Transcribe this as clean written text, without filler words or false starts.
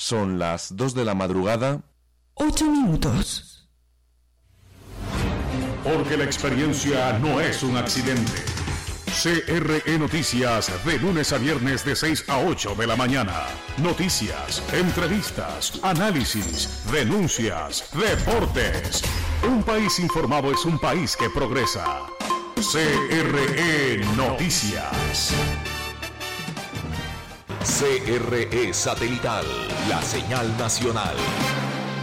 Son las 2 de la madrugada. 8 minutos. Porque la experiencia no es un accidente. CRE Noticias, de lunes a viernes de 6 a 8 de la mañana. Noticias, entrevistas, análisis, denuncias, deportes. Un país informado es un país que progresa. CRE Noticias. CRE Satelital, la señal nacional.